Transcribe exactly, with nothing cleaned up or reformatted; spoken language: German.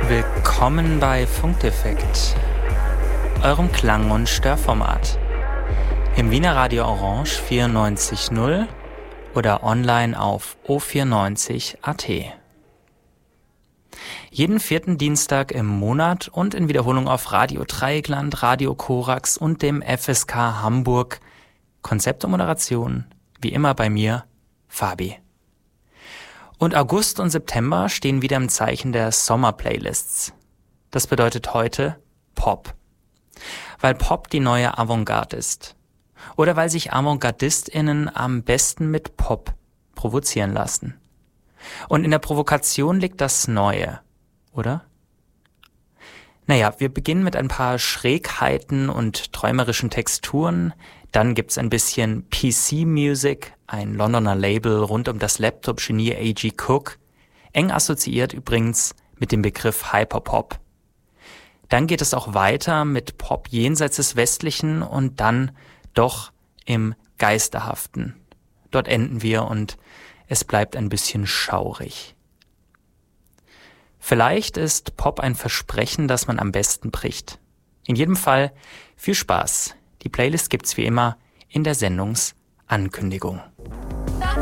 Willkommen bei Funkdefekt, eurem Klang- und Störformat. Im Wiener Radio Orange vierundneunzig Komma null oder online auf o vierundneunzig Punkt a t. Jeden vierten Dienstag im Monat und in Wiederholung auf Radio Dreieckland, Radio Korax und dem F S K Hamburg. Konzept und Moderation, wie immer bei mir, Fabi. Und August und September stehen wieder im Zeichen der Sommer-Playlists. Das bedeutet heute Pop. Weil Pop die neue Avantgarde ist. Oder weil sich AvantgardistInnen am besten mit Pop provozieren lassen. Und in der Provokation liegt das Neue, oder? Naja, wir beginnen mit ein paar Schrägheiten und träumerischen Texturen. Dann gibt's ein bisschen P C-Music, ein Londoner Label rund um das Laptop-Genie A G Cook, eng assoziiert übrigens mit dem Begriff Hyperpop. Dann geht es auch weiter mit Pop jenseits des Westlichen und dann doch im Geisterhaften. Dort enden wir und es bleibt ein bisschen schaurig. Vielleicht ist Pop ein Versprechen, das man am besten bricht. In jedem Fall viel Spaß. Die Playlist gibt's wie immer in der Sendungsankündigung.